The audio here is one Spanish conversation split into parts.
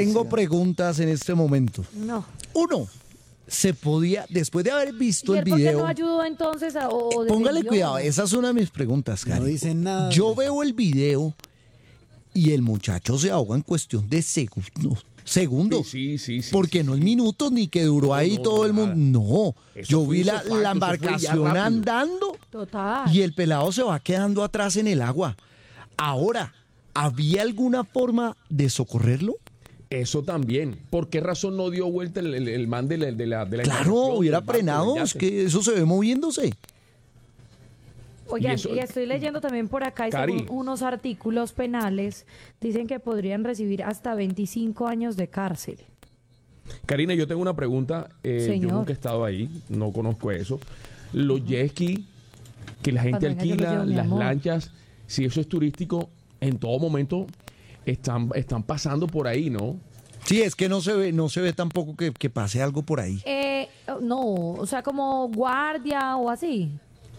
Tengo preguntas en este momento. No. Uno, se podía, después de haber visto ¿Y el él por qué video, no ayudó entonces o póngale defendió? cuidado, esa es una de mis preguntas, Cari. No dicen nada. Yo veo el video y el muchacho se ahoga en cuestión de segundos. Segundos. Sí. Porque no es minutos ni que duró ahí no, todo el nada. mundo. No, Eso yo fue vi ipso la facto, eso fue ya embarcación rápido. andando Total. y el pelado se va quedando atrás en el agua. Ahora, ¿había alguna forma de socorrerlo? Eso también. ¿Por qué razón no dio vuelta el man de la Claro, embarcación, hubiera del barco, frenado, del es yate? que eso se ve moviéndose. Oigan, Y eso- y estoy leyendo también por acá, y Cari. según unos artículos penales, dicen que podrían recibir hasta 25 años de cárcel. Karina, yo tengo una pregunta. Yo Señor. nunca he estado ahí, no conozco eso. Los jet ski que la gente Cuando venga, yo los alquila, llevo, mi las amor. lanchas, si eso es turístico, en todo momento están pasando por ahí, ¿no? Sí, es que no se ve tampoco que pase algo por ahí. No, o sea, como guardia o así.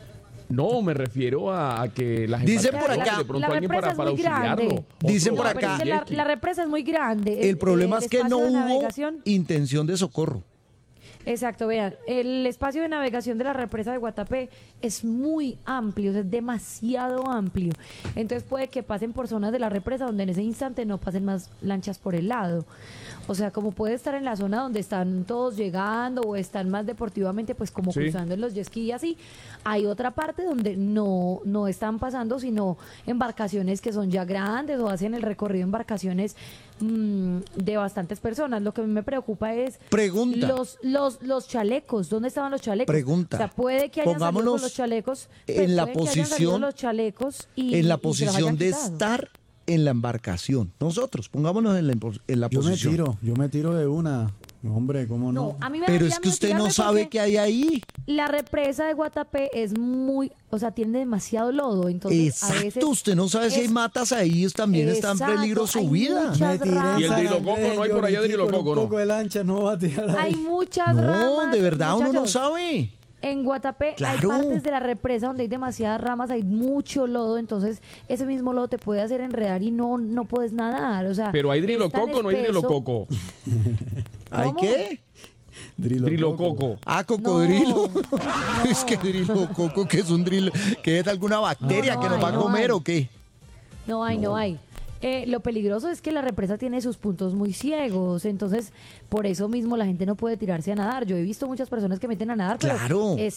No, me refiero a que la gente Dicen por acá, de pronto la alguien represa para es muy grande. auxiliarlo. Dicen por No, pero acá- es que la represa es muy grande. El problema es que no espacio de hubo navegación- intención de socorro. Exacto, vean, el espacio de navegación de la represa de Guatapé es muy amplio, o sea, es demasiado amplio. Entonces puede que pasen por zonas de la represa donde en ese instante no pasen más lanchas por el lado. O sea, como puede estar en la zona donde están todos llegando o están más deportivamente, pues como Sí. cruzando en los jet ski y así, hay otra parte donde no están pasando, sino embarcaciones que son ya grandes o hacen el recorrido embarcaciones de bastantes personas. Lo que a mí me preocupa es Pregunta. los chalecos. ¿Dónde estaban los chalecos? Pregunta. O sea, puede que hayan salido con Pongámonos los chalecos. en la puede que hayan salido posición- los chalecos y, En la y se los posición hayan de quitado. estar en la embarcación. Nosotros, pongámonos en la posición. Yo me tiro de una. Hombre, ¿cómo no? No, a mí me Pero daría es que miedo usted no tirarme sabe porque qué hay ahí. la represa de Guatapé es muy, o sea, tiene demasiado lodo, entonces a veces Exacto, usted no sabe si hay es- matas ahí, también está en Exacto, peligro su hay vida. muchas Me tiré ramas. Y el San drilococo, Andrés, no hay por allá Yoritico, drilococo, un ¿no? poco de lancha no va a tirar ahí. Hay muchas No, ramas. de verdad uno no muchachos. sabe. En Guatapé Claro. hay partes de la represa donde hay demasiadas ramas, hay mucho lodo, entonces ese mismo lodo te puede hacer enredar y no puedes nadar, o sea. Pero hay es tan drilococo o no hay espeso. drilococo. ¿Hay ¿Cómo? qué? Drilococo. Ah, cocodrilo. Es que drilococo, que es un drilo, que es alguna bacteria No, que nos hay, va a no comer hay. o qué. No hay. Lo peligroso es que la represa tiene sus puntos muy ciegos, entonces por eso mismo la gente no puede tirarse a nadar. Yo he visto muchas personas que meten a nadar, pero Claro. es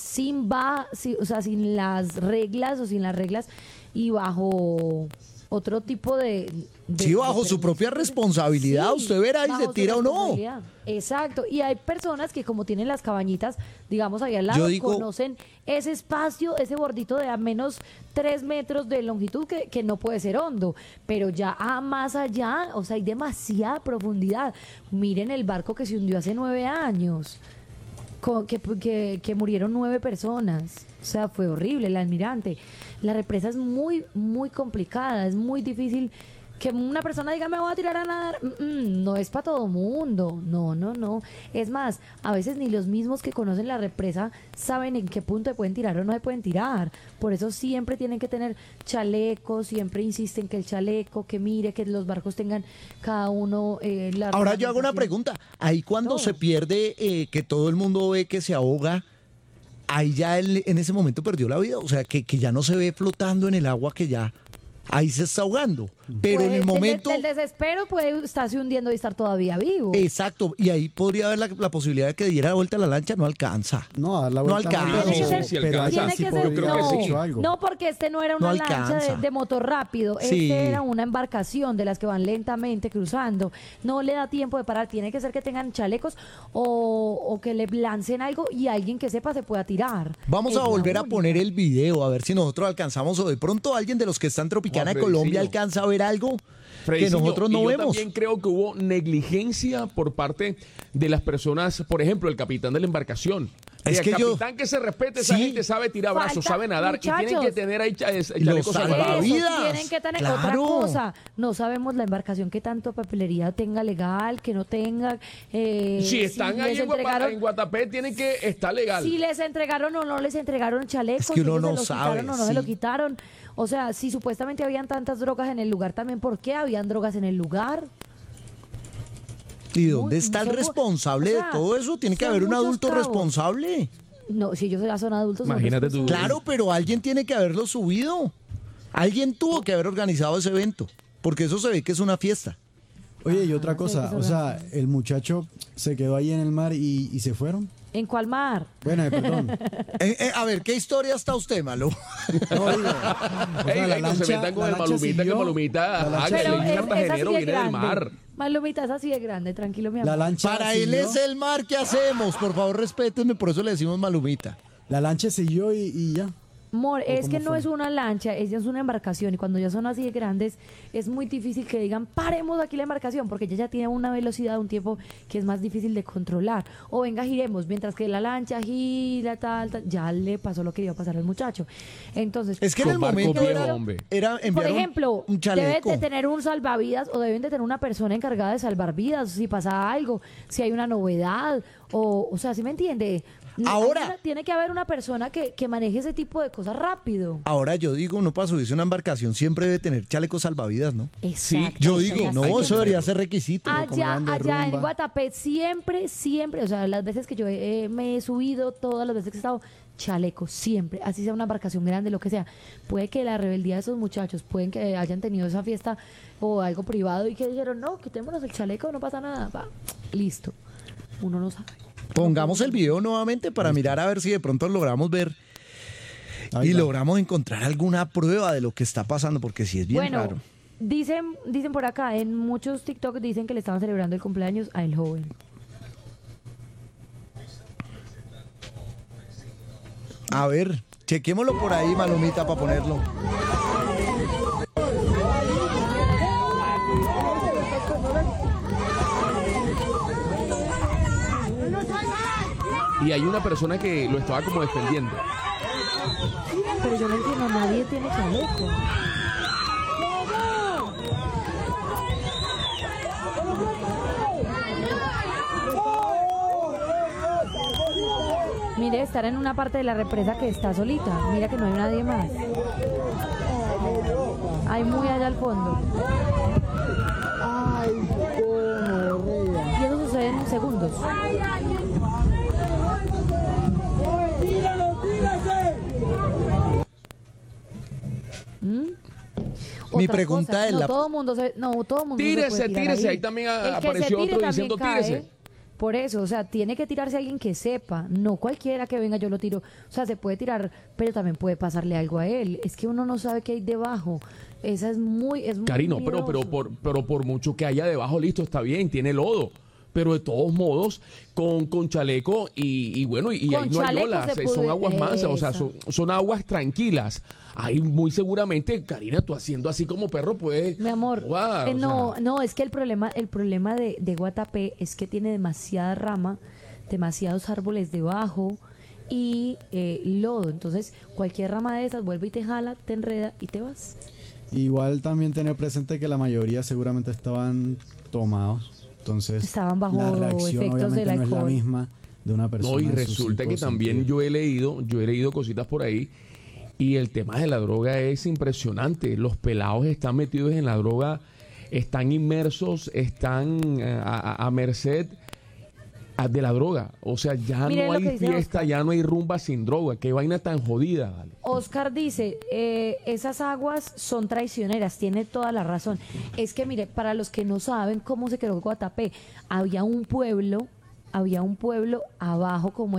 o sea, sin las reglas o sin las reglas y bajo otro tipo de Sí, bajo su propia responsabilidad, usted verá y bajo se su tira o no. responsabilidad. Exacto, y hay personas que como tienen las cabañitas, digamos ahí al Yo lado, digo- conocen ese espacio, ese bordito de a menos 3 metros de longitud que no puede ser hondo, pero ya más allá, o sea, hay demasiada profundidad. Miren el barco que se hundió hace 9 años, que murieron 9 personas. O sea, fue horrible, el almirante. La represa es muy, muy complicada, es muy difícil que una persona diga me voy a tirar a nadar. No es para todo mundo, no. Es más, a veces ni los mismos que conocen la represa saben en qué punto se pueden tirar o no se pueden tirar. Por eso siempre tienen que tener chalecos, siempre insisten que el chaleco, que mire, que los barcos tengan cada uno la Ahora yo hago una reglamentación. pregunta. Ahí cuando Todo. se pierde, que todo el mundo ve que se ahoga, ahí ya él en ese momento perdió la vida. O sea, que ya no se ve flotando en el agua, que ya ahí se está ahogando. Pero en Pues, el momento... del desespero puede estarse hundiendo y estar todavía vivo. Exacto, y ahí podría haber la posibilidad de que diera la vuelta a la lancha, no alcanza. No, a dar la No vuelta alcanza. no, Tiene que ser- Sí, pero alcanza. allá Tiene sí que podría ser, Yo creo que haber sí. hecho algo. no, porque este no era una No lancha alcanza. de motor rápido, Sí. este era una embarcación de las que van lentamente cruzando. No le da tiempo de parar, tiene que ser que tengan chalecos o que le lancen algo y alguien que sepa se pueda tirar. Vamos Es a la volver a única. poner el video, a ver si nosotros alcanzamos o de pronto alguien de los que están en Tropicana de Juan Colombia Frediciño. alcanza a ver algo que Frediciño, nosotros no y yo vemos. también creo que hubo negligencia por parte de las personas, por ejemplo, el capitán de la embarcación. Es que el yo- capitán que se respete, esa Sí. gente sabe tirar brazos, Falta, sabe nadar y tienen muchachos. que tener ahí Los chalecos salvavidas. separados. Vidas, Tienen que tener claro. otra cosa. No sabemos la embarcación que tanto papelería tenga legal, que no tenga. Si están ahí les en, entregaron- en Guatapé, tienen que estar legal. Si les entregaron o no les entregaron chalecos, Es que uno si ellos no se lo sabe, quitaron o no se lo sí. quitaron. O sea, si supuestamente habían tantas drogas en el lugar, también ¿por qué habían drogas en el lugar? ¿Y dónde está el Somos- responsable o de sea, todo eso? Tiene que son haber un muchos adulto cabos. responsable. No, si ellos ya son adultos. son Imagínate tú. responsables. Claro, pero alguien tiene que haberlo subido. Alguien tuvo que haber organizado ese evento, porque eso se ve que es una fiesta. Oye, y otra sí, cosa, que o se sea, el muchacho se quedó ahí en el mar y se fueron. ¿En cuál mar? Bueno, perdón. A ver, ¿qué historia está usted, Malo? No, digo, o sea, Ey, no se metan con la el lancha Malumita, que siguió, Malumita, la ajá, lancha que Pero le siguió. dice Cartagenero, viene del mar. Malumita es así de grande, tranquilo, mi amor. La lancha Para él siguió, es el mar que hacemos. Por favor, respétenme, por eso le decimos Malumita. la lancha siguió y ya. Amor, es que cómo no fue? es una lancha, es una embarcación y cuando ya son así de grandes es muy difícil que digan paremos aquí la embarcación porque ella ya tiene una velocidad, un tiempo que es más difícil de controlar. O venga, giremos, mientras que la lancha gira, tal, ya le pasó lo que iba a pasar al muchacho. Entonces, Es que en Con el barco momento viejo, era, hombre. era por enviar ejemplo, un deben chaleco. de tener un salvavidas o deben de tener una persona encargada de salvar vidas si pasa algo, si hay una novedad, o sea, ¿sí me entiende? Ahora- Tiene que haber una persona que maneje ese tipo de cosas rápido. Ahora yo digo, uno para subirse a una embarcación siempre debe tener chalecos salvavidas, ¿no? Exacto. Yo O digo, sea, no, sí. eso debería ser requisito. como Allá, van de allá en rumba. Guatapé, siempre, o sea, las veces que yo me he subido, todas las veces que he estado, chaleco, siempre, así sea una embarcación grande, lo que sea. Puede que la rebeldía de esos muchachos, pueden que hayan tenido esa fiesta o algo privado y que dijeron, no, quitémonos el chaleco, no pasa nada, va, listo. Uno no sabe. Pongamos el video nuevamente para mirar a ver si de pronto logramos ver Ahí y va. logramos encontrar alguna prueba de lo que está pasando, porque sí es bien Bueno, raro. dicen por acá, en muchos TikTok dicen que le estaban celebrando el cumpleaños a el joven. A ver, chequémoslo por ahí, Malumita, para ponerlo. Y hay una persona que lo estaba como defendiendo. Pero yo no entiendo, nadie tiene chaleco. Mire, estar en una parte de la represa que está solita. Mira que no hay nadie más. Hay muy allá al fondo. Y eso sucede en segundos. Mi Otra pregunta cosa, es no, la- todo mundo se, no, todo mundo se Tírese, puede tirar tírese, ahí también El que se apareció tire otro también diciendo, cae. tírese. Por eso, o sea, tiene que tirarse alguien que sepa, no cualquiera que venga yo lo tiro. O sea, se puede tirar, pero también puede pasarle algo a él. Es que uno no sabe qué hay debajo. Esa es muy Karino, pero miedoso. por mucho que haya debajo, listo, está bien, tiene lodo. Pero de todos modos, con chaleco y bueno, y Con ahí no hay chaleco olas, se son puede- aguas mansas, o sea, Eso. son aguas tranquilas. Ahí muy seguramente, Karina, tú haciendo así como perro, puedes... Mi amor, Guau, o no, sea, no, es que el problema de Guatapé es que tiene demasiada rama, demasiados árboles debajo y lodo. Entonces, cualquier rama de esas vuelve y te jala, te enreda y te vas. Igual también tener presente que la mayoría seguramente estaban tomados. Entonces, Estaban bajo la reacción efectos obviamente del no es la alcohol. misma de una persona. no, y en sus resulta que cinco también sentidos. yo he leído cositas por ahí y el tema de la droga es impresionante. Los pelados están metidos en la droga, están inmersos, están a merced de la droga. O sea, ya Miren no lo que hay dice fiesta, Oscar. ya no hay rumba sin droga. Qué vaina tan jodida, vale. Oscar dice, esas aguas son traicioneras, tiene toda la razón. Es que mire, para los que no saben cómo se creó Guatapé, había un pueblo abajo como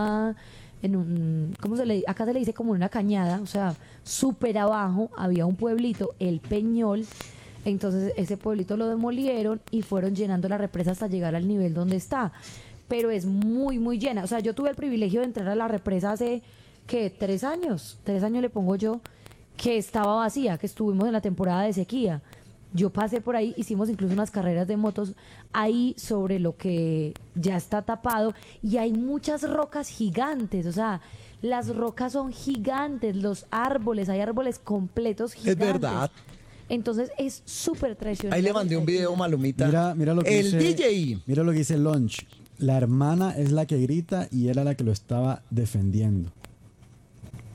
¿cómo se le acá se le dice como en una cañada, o sea, súper abajo había un pueblito, el Peñol. Entonces ese pueblito lo demolieron y fueron llenando la represa hasta llegar al nivel donde está. Pero es muy, muy llena. O sea, yo tuve el privilegio de entrar a la represa hace, ¿qué? 3 años. 3 años le pongo yo, que estaba vacía, que estuvimos en la temporada de sequía. Yo pasé por ahí, hicimos incluso unas carreras de motos ahí sobre lo que ya está tapado y hay muchas rocas gigantes, o sea, las rocas son gigantes, los árboles, hay árboles completos gigantes. verdad. Entonces es súper traicionero. Ahí le mandé un video, Malumita. Mira lo que El dice, DJ. Mira lo que dice Launch. La hermana es la que grita y era la que lo estaba defendiendo.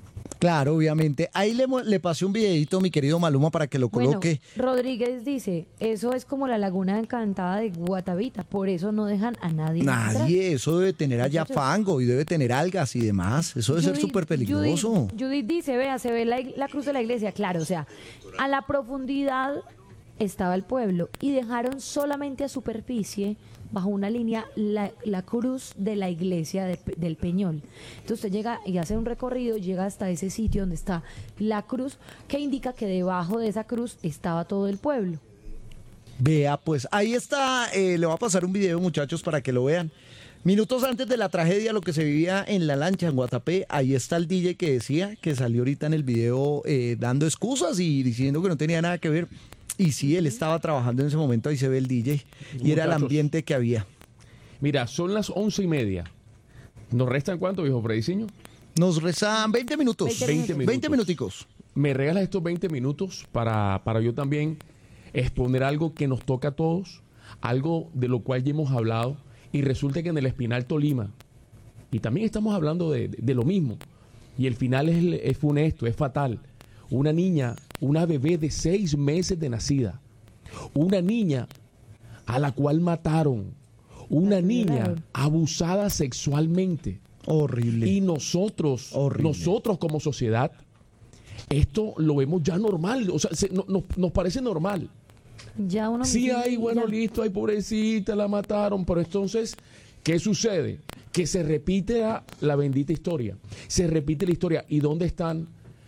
Claro, obviamente. Ahí le pasé un videito, mi querido Maluma, para que lo coloque. Bueno, Rodríguez dice, eso es como la laguna encantada de Guatavita, por eso no dejan a nadie entrar. Nadie, eso debe tener allá Muchachos. fango y debe tener algas y demás. Eso debe ser súper peligroso. Judith dice, vea, se ve la cruz de la iglesia, claro, o sea, a la profundidad estaba el pueblo y dejaron solamente a superficie, bajo una línea, la cruz de la iglesia del Peñol. Entonces usted llega y hace un recorrido, llega hasta ese sitio donde está la cruz, que indica que debajo de esa cruz estaba todo el pueblo. Vea, pues ahí está. Le voy a pasar un video, muchachos, para que lo vean. Minutos antes de la tragedia, lo que se vivía en la lancha en Guatapé, ahí está el DJ que decía, que salió ahorita en el video dando excusas y diciendo que no tenía nada que ver. Y sí, él estaba trabajando en ese momento, ahí se ve el DJ. Y era el Muchachos. ambiente que había. Mira, son las 11:30. ¿Nos restan cuánto, viejo Frediciño? Nos rezan 20 minutos. 20 minutos. 20 minuticos. Me regalas estos 20 minutos para yo también exponer algo que nos toca a todos, algo de lo cual ya hemos hablado, y resulta que en el Espinal Tolima, y también estamos hablando de lo mismo, y el final es funesto, es fatal. Una niña, una bebé de 6 meses de nacida, una niña a la cual mataron, una niña abusada sexualmente. Horrible. Y nosotros como sociedad, esto lo vemos ya normal, o sea, nos parece normal. Ya uno Sí, ay, bueno, ya. listo, ay, pobrecita, la mataron, pero entonces, ¿qué sucede? Que se repite la bendita historia, se repite la historia. ¿Y dónde están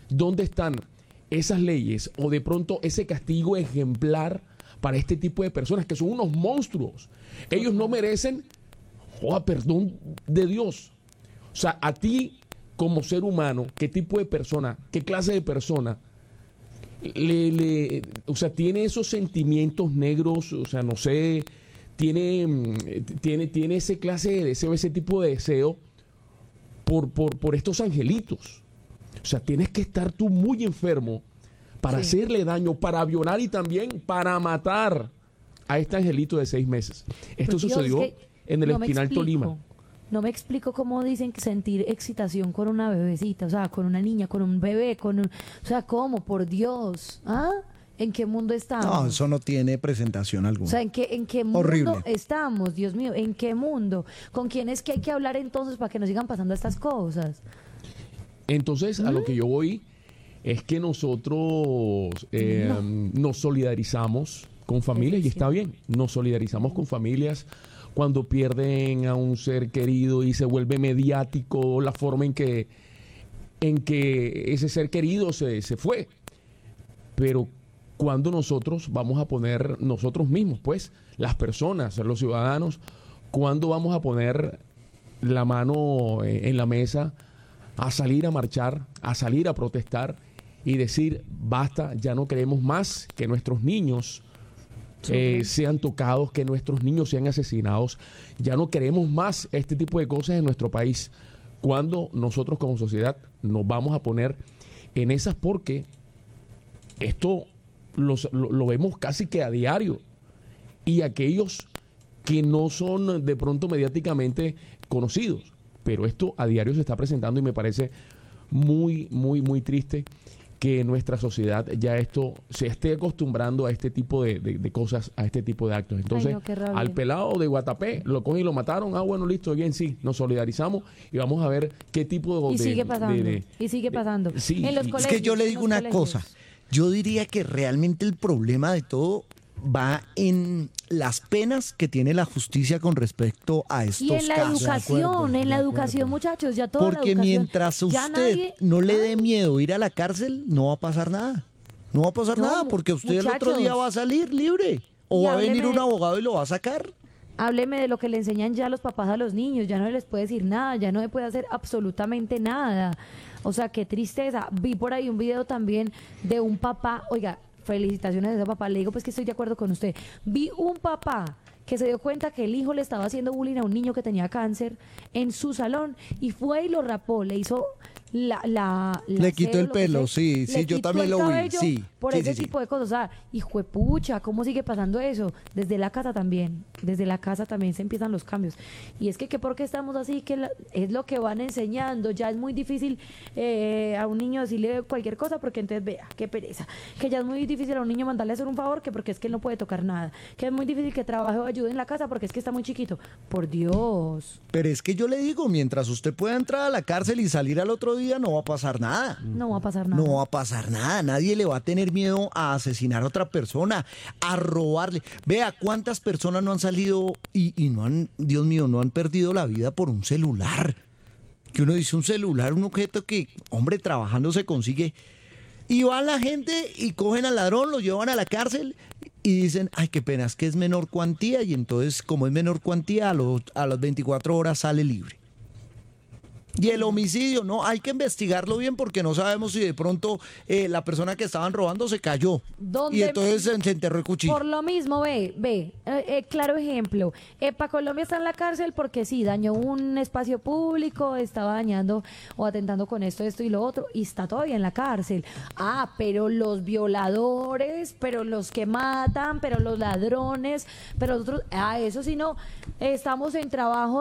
esas leyes o de pronto ese castigo ejemplar para este tipo de personas que son unos monstruos? Ellos no merecen, perdón de Dios. O sea, a ti como ser humano, ¿qué tipo de persona, qué clase de persona o sea, tiene esos sentimientos negros? O sea, no sé, tiene ese clase de deseo, ese tipo de deseo por estos angelitos. O sea, tienes que estar tú muy enfermo para hacerle daño, para violar y también para matar a este angelito de 6 meses. Esto Pues Dios, sucedió es que en el no me Espinal explico. Tolima. No me explico cómo dicen que sentir excitación con una bebecita, o sea, con una niña, con un bebé, o sea, ¿cómo? Por Dios. ¿Ah? ¿En qué mundo estamos? No, eso no tiene presentación alguna. O sea, ¿en qué mundo Horrible. estamos? Dios mío, ¿en qué mundo? ¿Con quién es que hay que hablar entonces para que nos sigan pasando estas cosas? Entonces, a lo que yo voy es que nosotros nos solidarizamos con familias, y está bien, nos solidarizamos con familias cuando pierden a un ser querido y se vuelve mediático la forma en que ese ser querido se fue. Pero cuando nosotros vamos a poner, nosotros mismos, pues, las personas, los ciudadanos, cuando vamos a poner la mano en la mesa a salir a marchar, a salir a protestar y decir, basta, ya no queremos más que nuestros niños sean tocados, que nuestros niños sean asesinados, ya no queremos más este tipo de cosas en nuestro país? Cuando nosotros como sociedad nos vamos a poner en esas, porque esto lo vemos casi que a diario, y aquellos que no son de pronto mediáticamente conocidos, pero esto a diario se está presentando, y me parece muy, muy, muy triste que nuestra sociedad ya esto se esté acostumbrando a este tipo de cosas, a este tipo de actos. Entonces, Ay, no, qué rabia. al pelado de Guatapé lo cogen y lo mataron. Bueno, listo, bien, sí, nos solidarizamos y vamos a ver qué tipo de... Y sigue pasando, y sigue pasando. Sí, En los y- Es colegios, que yo le en digo los una colegios. cosa. Yo diría que realmente el problema de todo va en las penas que tiene la justicia con respecto a estos Y en la casos. educación, muchachos, ya toda la Porque educación. mientras Ya usted nadie- no le dé miedo ir a la cárcel, no va a pasar nada. No va a pasar No, nada, porque usted el otro muchachos. día va a salir libre. O Y va a venir hábleme un de- abogado y lo va a sacar. Hábleme de lo que le enseñan ya los papás a los niños, ya no les puede decir nada, ya no le puede hacer absolutamente nada. O sea, qué tristeza. Vi por ahí un video también de un papá, oiga, felicitaciones a ese papá, le digo pues que estoy de acuerdo con usted. Vi un papá que se dio cuenta que el hijo le estaba haciendo bullying a un niño que tenía cáncer en su salón y fue y lo rapó, le hizo Le quitó cero, el lo que pelo, sea, sí, le sí, yo quitó también el lo vi, cabello, sí. por Sí, ese sí, sí. tipo de cosas. O sea, hijo de pucha, ¿cómo sigue pasando eso? Desde la casa también se empiezan los cambios. Y es que ¿por qué estamos así? Es lo que van enseñando. Ya es muy difícil a un niño decirle cualquier cosa porque entonces vea, qué pereza. Que ya es muy difícil a un niño mandarle a hacer un favor que porque es que él no puede tocar nada. Que es muy difícil que trabaje o ayude en la casa porque es que está muy chiquito. Por Dios. Pero es que yo le digo, mientras usted pueda entrar a la cárcel y salir al otro día, no va a pasar nada. No va a pasar nada. No va a pasar nada. Nadie le va a tener miedo a asesinar a otra persona, a robarle. Vea cuántas personas no han salido y no han, Dios mío, no han perdido la vida por un celular. Que uno dice un celular, un objeto que, hombre, trabajando se consigue. Y va la gente y cogen al ladrón, lo llevan a la cárcel y dicen, ay, qué pena, es que es menor cuantía. Y entonces, como es menor cuantía, a las 24 horas sale libre. Y el homicidio, no, hay que investigarlo bien porque no sabemos si de pronto la persona que estaban robando se cayó. ¿Dónde? Y entonces se enterró el cuchillo. Por lo mismo, claro ejemplo. Epa Colombia está en la cárcel porque sí, dañó un espacio público, estaba dañando o atentando con esto y lo otro, y está todavía en la cárcel. Ah, pero los violadores, pero los que matan, pero los ladrones, pero otros, eso sí no, estamos en trabajo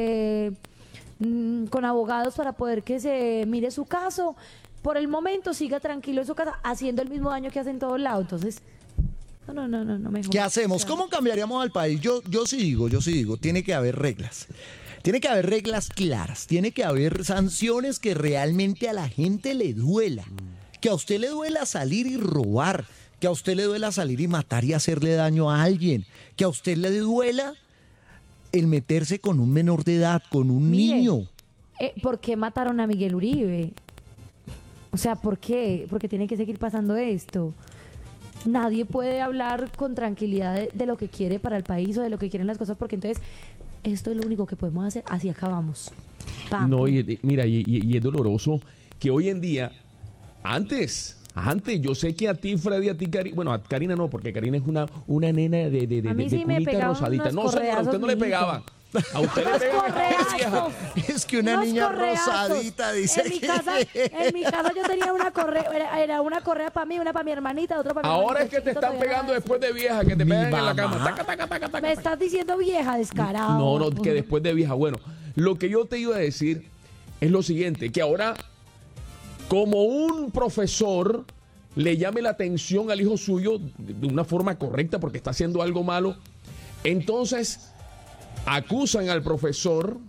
con abogados para poder que se mire su caso. Por el momento siga tranquilo en su casa haciendo el mismo daño que hace en todos lados. Entonces, no, mejor. ¿Qué hacemos? ¿Cómo cambiaríamos al país? Yo sí digo, tiene que haber reglas. Tiene que haber reglas claras, tiene que haber sanciones que realmente a la gente le duela. Que a usted le duela salir y robar, que a usted le duela salir y matar y hacerle daño a alguien, que a usted le duela el meterse con un menor de edad, con un niño. ¿Por qué mataron a Miguel Uribe? O sea, ¿por qué? Porque tiene que seguir pasando esto. Nadie puede hablar con tranquilidad de lo que quiere para el país o de lo que quieren las cosas, porque entonces esto es lo único que podemos hacer, así acabamos. ¡Pam! No, mira, y es doloroso que hoy en día, antes, yo sé que a ti, Freddy, a ti, Karina, bueno, a Karina no, porque Karina es una nena de A mí sí me cunita pegaban rosadita. unos No, señora, a usted no le correazos, pegaba. A usted le pegaban a vieja. Es que una Unos niña correazos. rosadita dice en mi casa yo tenía una correa, era una correa para mí, una para mi hermanita, otra para mi Ahora es hermanito que te chiquito, están todavía pegando nada. después de vieja, que te Mi pegan en la cama. mamá. Taca, taca, taca, taca, Me taca. estás diciendo vieja, descarado. No, que después de vieja. Bueno, lo que yo te iba a decir es lo siguiente, que ahora, como un profesor le llame la atención al hijo suyo de una forma correcta porque está haciendo algo malo, entonces acusan al profesor,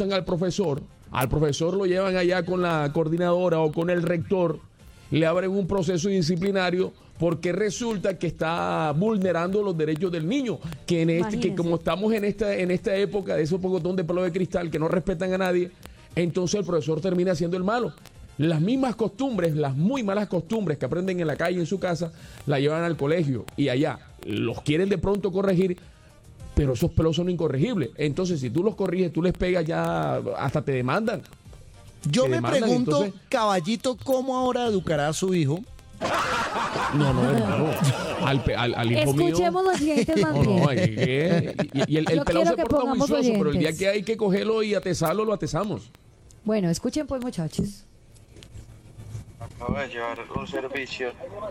al profesor lo llevan allá con la coordinadora o con el rector, le abren un proceso disciplinario porque resulta que está vulnerando los derechos del niño, que como estamos en esta época de esos pocotón de pelo de cristal que no respetan a nadie, entonces el profesor termina siendo el malo. Las mismas costumbres, las muy malas costumbres que aprenden en la calle, en su casa, la llevan al colegio y allá los quieren de pronto corregir, pero esos pelos son incorregibles. Entonces, si tú los corriges, tú les pegas, ya hasta te demandan. Yo Te me demandan, pregunto, entonces- Caballito, ¿cómo ahora educará a su hijo? No, hermano. Al hijo mío. Escuchemos los siguientes más bien. No, y el Yo pelado quiero se que porta pongamos juicioso, pero el día oyentes. que hay que cogerlo y atesarlo, lo atesamos. Bueno, escuchen pues, muchachos. Acabo de llevar un servicio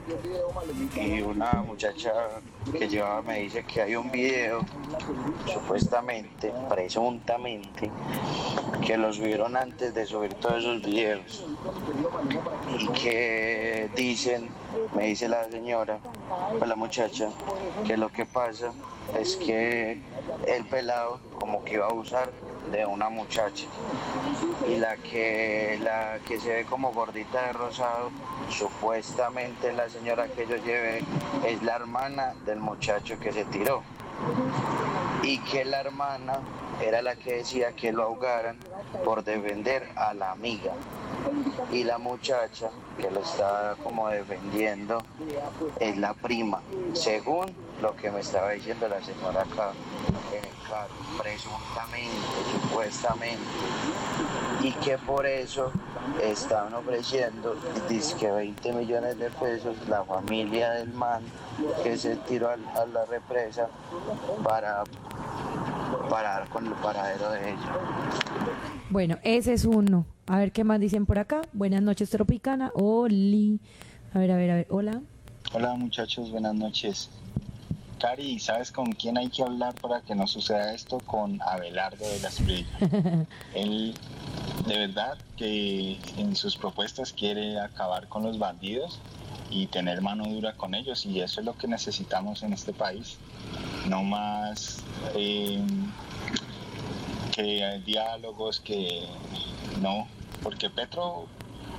y una muchacha que llevaba me dice que hay un video, supuestamente, presuntamente, que los subieron antes de subir todos esos videos y que dicen, me dice la señora, pues la muchacha, que lo que pasa es que el pelado como que iba a abusar de una muchacha y la que se ve como gordita de rosado, supuestamente la señora que yo llevé es la hermana del muchacho que se tiró y que la hermana era la que decía que lo ahogaran por defender a la amiga y la muchacha que lo está como defendiendo es la prima, según lo que me estaba diciendo la señora acá en el carro, presuntamente, supuestamente, y que por eso estaban ofreciendo dizque 20 millones de pesos la familia del man que se tiró a la represa para dar con el paradero de ella. Bueno, ese es uno. A ver qué más dicen por acá. Buenas noches, Tropicana. Oli. A ver. Hola. Hola muchachos, buenas noches. Cari, ¿sabes con quién hay que hablar para que no suceda esto? Con Abelardo de las Espriella. Él, de verdad, que en sus propuestas quiere acabar con los bandidos y tener mano dura con ellos, y eso es lo que necesitamos en este país. No más que diálogos, que no, porque Petro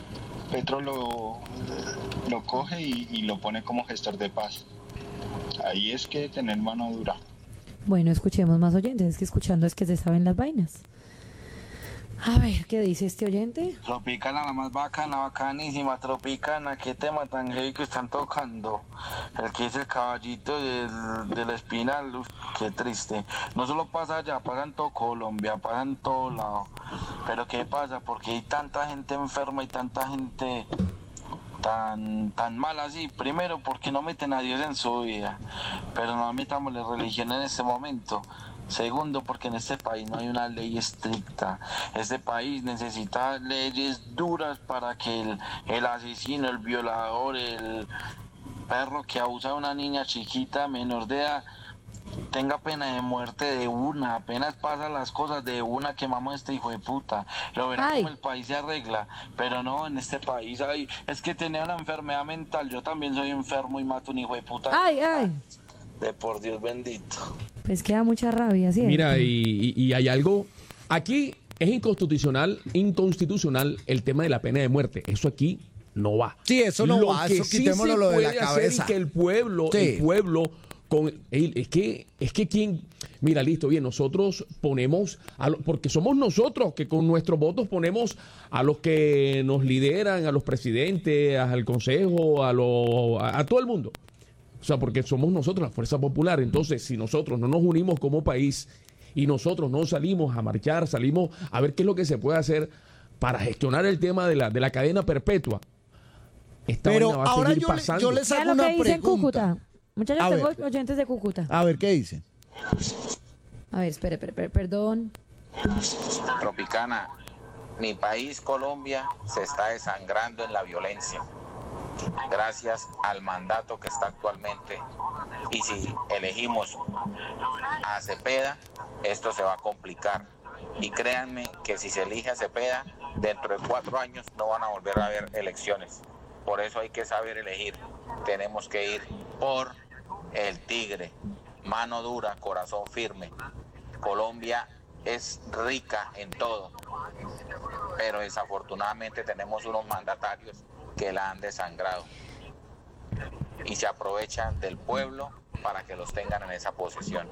lo coge y lo pone como gestor de paz. Ahí es que tener mano dura. Bueno, escuchemos más oyentes, es que escuchando es que se saben las vainas. A ver, ¿qué dice este oyente? Tropicana, la más bacana, bacanísima, Tropicana, qué tema tan heavy que están tocando. El que dice el caballito del Espinal, uf, qué triste. No solo pasa allá, pasa en todo Colombia, pasa en todo lado. Pero ¿qué pasa? Porque hay tanta gente enferma y tanta gente tan mal así. Primero, porque no meten a Dios en su vida, pero no metamos la religión en este momento. Segundo, porque en este país no hay una ley estricta. Este país necesita leyes duras para que el asesino, el violador, el perro que abusa de una niña chiquita, menor de edad, tenga pena de muerte de una. Apenas pasan las cosas de una, quemamos a este hijo de puta. Lo verán como el país se arregla, pero no, en este país es que tenía una enfermedad mental. Yo también soy enfermo y mato un hijo de puta. De por Dios bendito. Pues queda mucha rabia, ¿sí? Mira, y hay algo. Aquí es inconstitucional el tema de la pena de muerte. Eso aquí no va. Sí, eso no va. Eso quitémoslo lo de la cabeza. Que el pueblo, es que quién. Mira, listo, bien, nosotros ponemos, porque somos nosotros que con nuestros votos ponemos a los que nos lideran, a los presidentes, al consejo, a todo el mundo. O sea, porque somos nosotros la fuerza popular. Entonces, si nosotros no nos unimos como país y nosotros no salimos a marchar, salimos a ver qué es lo que se puede hacer para gestionar el tema de la cadena perpetua, esta vaina va a seguir pasando. Yo les hago una pregunta. En Cúcuta. Muchachos, tengo oyentes de Cúcuta. A ver, ¿qué dicen? A ver, espere, perdón. Tropicana, mi país, Colombia, se está desangrando en la violencia. Gracias al mandato que está actualmente, y si elegimos a Cepeda, esto se va a complicar, y créanme que si se elige a Cepeda, dentro de 4 años no van a volver a haber elecciones. Por eso hay que saber elegir. Tenemos que ir por el tigre, mano dura, corazón firme. Colombia es rica en todo, pero desafortunadamente tenemos unos mandatarios que la han desangrado y se aprovechan del pueblo para que los tengan en esa posición.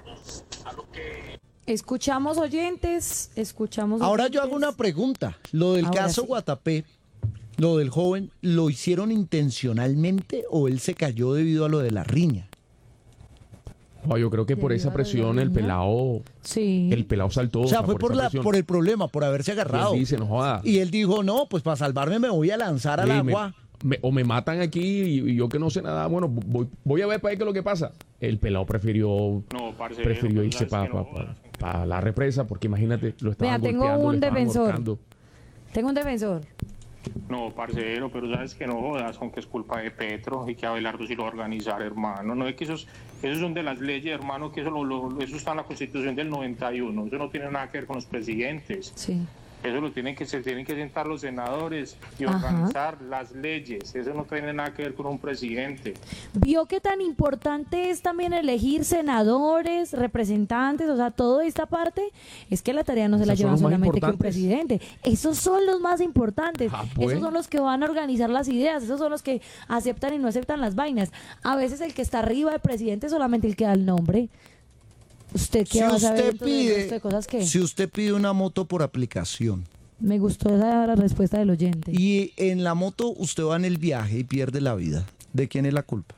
Escuchamos oyentes. Ahora yo hago una pregunta. Lo del caso Guatapé, lo del joven, ¿lo hicieron intencionalmente o él se cayó debido a lo de la riña? Yo creo que por esa presión el pelado saltó. O sea, fue por el problema, por haberse agarrado. Y él dice, no joda. Y él dijo, no, pues para salvarme me voy a lanzar al agua. O me matan aquí y yo que no sé nada, bueno, voy a ver para ahí qué es lo que pasa. El pelado prefirió irse para la represa, porque imagínate, lo estaban golpeando. Tengo un defensor. No, parcero, pero sabes que no jodas, aunque es culpa de Petro y que Abelardo sí lo va a organizar, hermano. No es que esos son de las leyes, hermano, que eso está en la Constitución del 91. Eso no tiene nada que ver con los presidentes. Sí. Eso se tienen que sentar los senadores y organizar las leyes. Eso no tiene nada que ver con un presidente. ¿Vio qué tan importante es también elegir senadores, representantes? O sea, toda esta parte es que la tarea no se la lleva solamente que un presidente. Esos son los más importantes. Esos son los que van a organizar las ideas. Esos son los que aceptan y no aceptan las vainas. A veces el que está arriba del presidente es solamente el que da el nombre. ¿Usted qué va a saber de cosas que? Si usted pide una moto por aplicación. Me gustó la respuesta del oyente. Y en la moto usted va en el viaje y pierde la vida. ¿De quién es la culpa?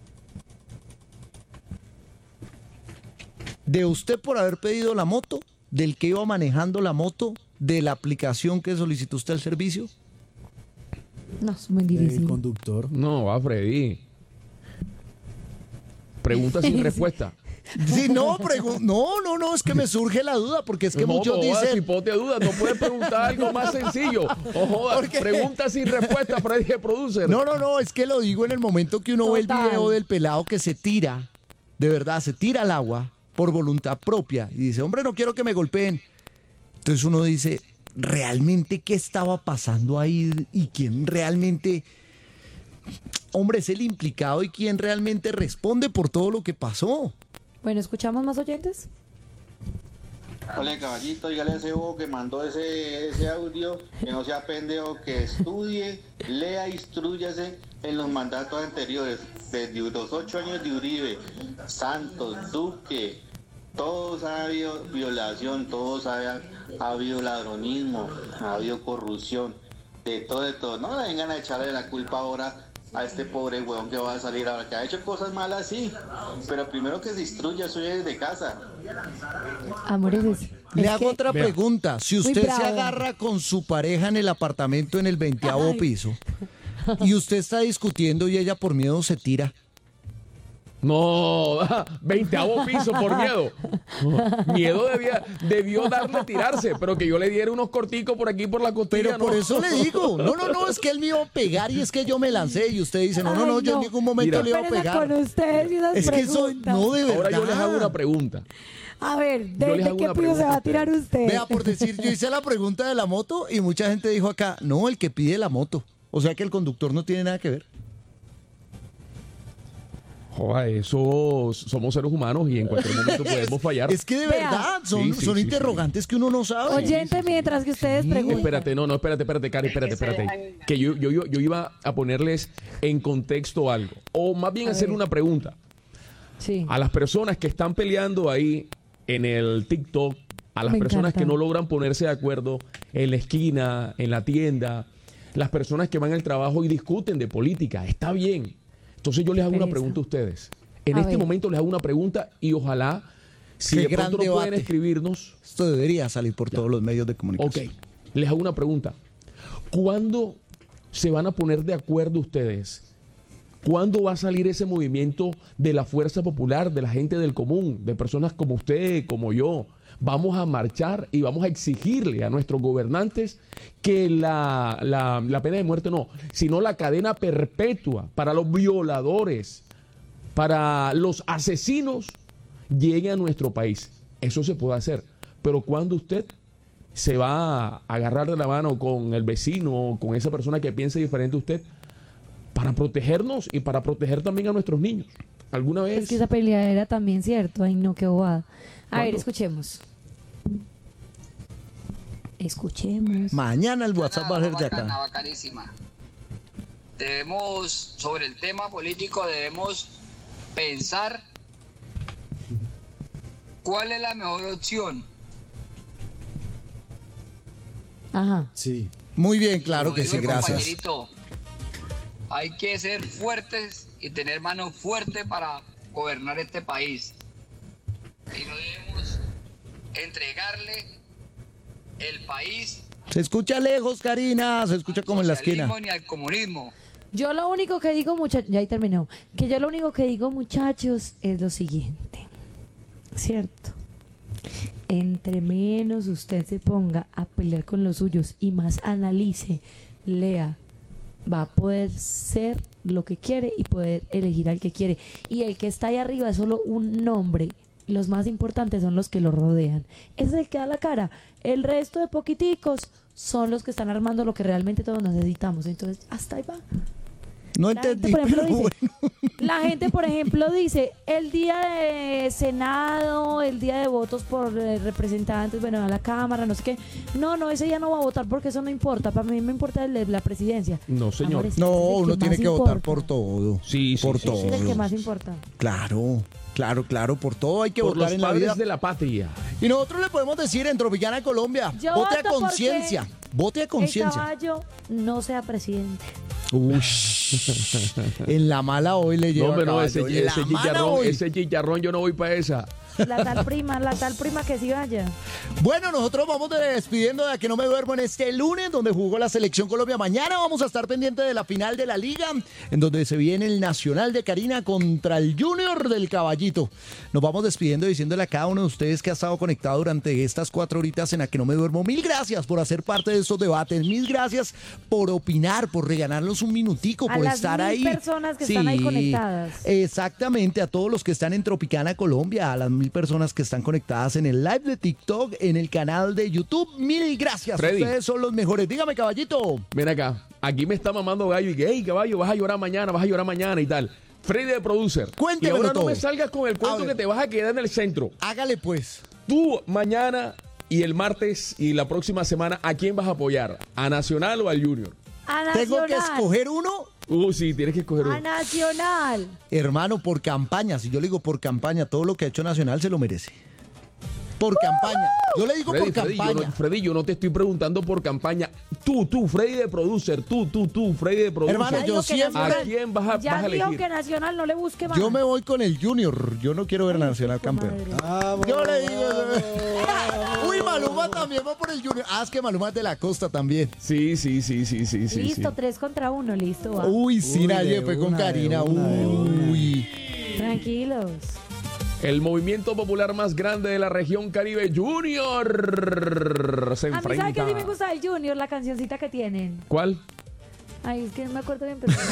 ¿De usted por haber pedido la moto? ¿Del que iba manejando la moto? ¿De la aplicación que solicitó usted el servicio? No, es muy difícil. ¿El conductor? No, va Freddy. Pregunta sin respuesta. Sí, no, no, es que me surge la duda, porque es que muchos dicen... Si ponte a duda, no puedes preguntar algo más sencillo. O jodas, pregunta sin respuesta, Freddy Producer. No, es que lo digo en el momento que uno ve el video del pelado que se tira, de verdad, se tira al agua por voluntad propia y dice, hombre, no quiero que me golpeen. Entonces uno dice, ¿realmente qué estaba pasando ahí? ¿Y quién realmente... Hombre, es el implicado y quién realmente responde por todo lo que pasó? Bueno, ¿escuchamos más oyentes? Hola, caballito, dígale a ese bobo que mandó ese audio, que no sea pendejo, que estudie, lea, instrúyase en los mandatos anteriores, desde los 8 años de Uribe, Santos, Duque, todos ha habido violación, todos ha habido ladronismo, ha habido corrupción, de todo. No le vengan a echarle la culpa ahora a este pobre huevón que va a salir ahora, que ha hecho cosas malas, sí, pero primero que se instruya, eso ya desde casa. Amores, le hago otra pregunta. Si usted se agarra con su pareja en el apartamento en el 20º piso y usted está discutiendo y ella por miedo se tira. No, 20º piso por miedo. Miedo debió darle a tirarse, pero que yo le diera unos corticos por aquí por la costilla. Pero por eso le digo, no, es que él me iba a pegar y es que yo me lancé y usted dice, no, yo en ningún momento le iba a pegar. Con ustedes y esas es que eso, no, de verdad. Ahora yo les hago una pregunta. A ver, ¿desde qué piso se va a tirar usted? Vea, por decir, yo hice la pregunta de la moto y mucha gente dijo acá, no, el que pide la moto. O sea que el conductor no tiene nada que ver. Joder, eso somos seres humanos y en cualquier momento podemos fallar. Es que de verdad son interrogantes que uno no sabe. Oyente, mientras que ustedes preguntan. Espérate, Cari, espérate. Que yo iba a ponerles en contexto algo. O más bien hacer una pregunta. Sí. A las personas que están peleando ahí en el TikTok, a las personas que no logran ponerse de acuerdo en la esquina, en la tienda, las personas que van al trabajo y discuten de política, está bien. Entonces yo les hago una pregunta a ustedes. En este momento les hago una pregunta y ojalá, si de pronto no pueden escribirnos... Esto debería salir por todos los medios de comunicación. Ok, les hago una pregunta. ¿Cuándo se van a poner de acuerdo ustedes? ¿Cuándo va a salir ese movimiento de la fuerza popular, de la gente del común, de personas como usted, como yo? Vamos a marchar y vamos a exigirle a nuestros gobernantes que la pena de muerte no, sino la cadena perpetua para los violadores, para los asesinos, llegue a nuestro país. Eso se puede hacer. Pero cuando usted se va a agarrar de la mano con el vecino, con esa persona que piense diferente a usted, para protegernos y para proteger también a nuestros niños. ¿Alguna vez? Es que esa pelea era también cierto. Ay, no, qué bobada. A ver, escuchemos. Mañana el WhatsApp va a ser de acá. Bacanísima. Sobre el tema político, debemos pensar cuál es la mejor opción. Ajá. Sí. Muy bien, claro que sí, gracias. Hay que ser fuertes y tener manos fuertes para gobernar este país. Y no debemos entregarle el país. Se escucha lejos, Karina, se escucha como en la esquina. Ni al comunismo. Yo lo único que digo, muchachos, ya ahí terminó, que yo lo único que digo, muchachos, es lo siguiente, ¿cierto? Entre menos usted se ponga a pelear con los suyos y más analice, lea, va a poder ser lo que quiere y poder elegir al que quiere. Y el que está ahí arriba es solo un nombre. Los más importantes son los que lo rodean. Ese es el que da la cara. El resto de poquiticos son los que están armando lo que realmente todos necesitamos. Entonces, hasta ahí va. No entendí, pero bueno. La gente, por ejemplo, dice, el día de Senado, el día de votos por representantes, bueno, a la Cámara, no sé qué. No, ese día no va a votar porque eso no importa. Para mí me importa el de la presidencia. No, señor. Amores, no, uno tiene que votar por todo. Sí, por todo. Ese es el que más importa. Claro, por todo hay que por votar los en la padres vida. de la patria. Y nosotros le podemos decir en Tropicana Colombia, Yo vote a voto conciencia. Vote a El conciencia. caballo no sea presidente. En la mala hoy le lleva No, pero caballo. ese chicharrón yo no voy para esa. La tal prima que sí vaya. Bueno, nosotros vamos despidiendo de A Que No Me Duermo en este lunes, donde jugó la Selección Colombia. Mañana vamos a estar pendientes de la final de la Liga, en donde se viene el Nacional de Karina contra el Junior del Caballito. Nos vamos despidiendo diciéndole a cada uno de ustedes que ha estado conectado durante estas 4 horitas en A Que No Me Duermo. Mil gracias por hacer parte de estos debates. Mil gracias por opinar, por regalarnos un minutico, por estar ahí. A las 1000 personas que están ahí conectadas. Exactamente, a todos los que están en Tropicana Colombia, a las 1000 personas que están conectadas en el live de TikTok, en el canal de YouTube. Mil gracias. Freddy. Ustedes son los mejores. Dígame, caballito. Ven acá. Aquí me está mamando gallo y que, hey, caballo, vas a llorar mañana y tal. Freddy de Producer. Cuéntemelo y ahora todo. no me salgas con el cuento que te vas a quedar en el centro. Hágale pues. Tú mañana y el martes y la próxima semana, ¿a quién vas a apoyar? ¿A Nacional o al Junior? A Nacional. Tengo que escoger uno. Sí, tienes que escoger A uno. Nacional. Hermano, por campaña. Si yo le digo por campaña, todo lo que ha hecho Nacional se lo merece. Por campaña. Yo le digo por campaña. Freddy, yo no te estoy preguntando por campaña. Tú, Freddy de Producer. Tú, Freddy de Producer. Hermano, Ya yo dijo que siempre. ¿A Nacional- quién vas a Ya dijo elegir? que Nacional no le busque más. Yo me voy con el Junior. Yo no quiero ver a Nacional campeón. Vamos. Yo le digo. Uy, Maluma también va por el Junior. Ah, es que Maluma es de la costa también. Sí. Listo, 3 contra 1, listo. Va. Uy, sí, Uy, nadie de fue con una, de Karina. una, de una. Uy. Tranquilos. El movimiento popular más grande de la región Caribe, Junior, se A mí, enfrenta. ¿sabe qué sí me gusta del Junior? La cancioncita que tienen. ¿Cuál? Ay, es que no me acuerdo bien, pero...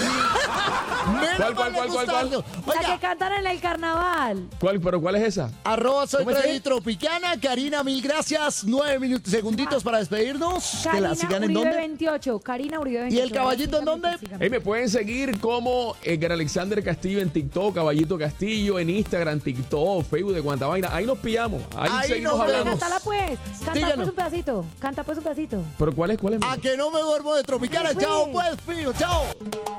¿Cuál? La que cantan en el carnaval. ¿Cuál es esa? @ soy ¿Cómo es Freddy que? Tropicana. Karina, mil gracias. 9 segunditos para despedirnos. Que Karina la sigan en Uribe dónde. 28. Karina Uribe 28. ¿Y el caballito en dónde? Síganme. Me pueden seguir como Edgar Alexander Castillo en TikTok, Caballito Castillo en Instagram, TikTok, Facebook, de cuanta vaina. Ahí nos pillamos. Ahí seguimos nos hablando. vemos. Cántala pues. Canta Díganos. pues un pedacito. Canta pues un pedacito. ¿Pero cuál es? A Que No Me Duermo de Tropicana. Me fui. Chao, pues, fijo. Chao.